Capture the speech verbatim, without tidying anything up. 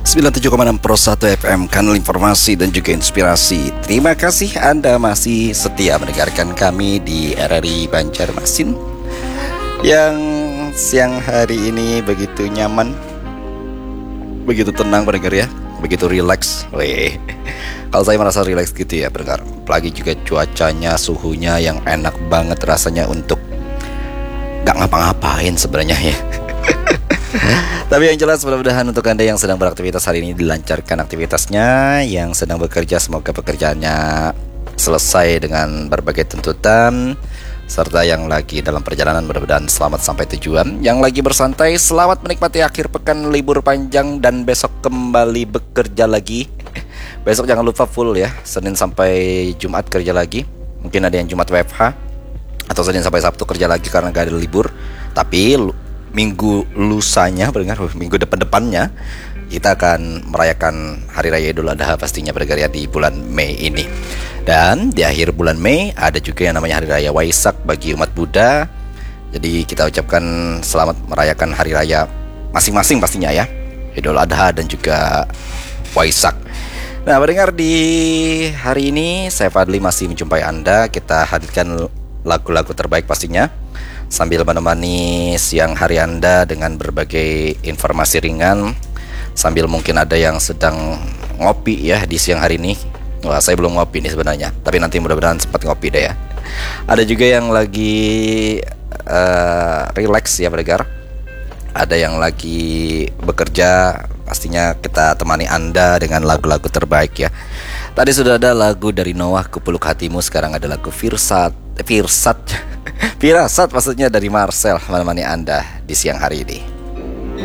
sembilan puluh tujuh koma enam Pro satu F M, kanal informasi dan juga inspirasi. Terima kasih Anda masih setia mendengarkan kami di R R I Banjarmasin yang siang hari ini begitu nyaman, begitu tenang pendengar ya, begitu rileks. Weh, kalau saya merasa rileks gitu ya pendengar. Apalagi juga cuacanya, suhunya yang enak banget rasanya untuk gak ngapa-ngapain sebenarnya ya. Tapi yang jelas mudah-mudahan untuk Anda yang sedang beraktivitas hari ini dilancarkan aktivitasnya, yang sedang bekerja semoga pekerjaannya selesai dengan berbagai tuntutan, serta yang lagi dalam perjalanan mudah-mudahan selamat sampai tujuan. Yang lagi bersantai selamat menikmati akhir pekan libur panjang dan besok kembali bekerja lagi. Besok jangan lupa full ya, Senin sampai Jumat kerja lagi. Mungkin ada yang Jumat W F H atau Senin sampai Sabtu kerja lagi karena gak ada libur. Tapi minggu lusanya, pendengar, minggu depan-depannya kita akan merayakan Hari Raya Idul Adha pastinya pendengar ya, di bulan Mei ini. Dan di akhir bulan Mei ada juga yang namanya Hari Raya Waisak bagi umat Buddha. Jadi kita ucapkan selamat merayakan Hari Raya masing-masing pastinya ya, Idul Adha dan juga Waisak. Nah pendengar, di hari ini saya Fadli masih menjumpai Anda. Kita hadirkan lagu-lagu terbaik pastinya, sambil menemani siang hari Anda dengan berbagai informasi ringan. Sambil mungkin ada yang sedang ngopi ya di siang hari ini. Wah, saya belum ngopi nih sebenarnya, tapi nanti mudah-mudahan sempat ngopi deh ya. Ada juga yang lagi uh, relax ya pendengar. Ada yang lagi bekerja. Pastinya kita temani Anda dengan lagu-lagu terbaik ya. Tadi sudah ada lagu dari Noah, Kupeluk Hatimu. Sekarang ada lagu Firsat Firsat Firasat maksudnya dari Marcel menemani Anda di siang hari ini.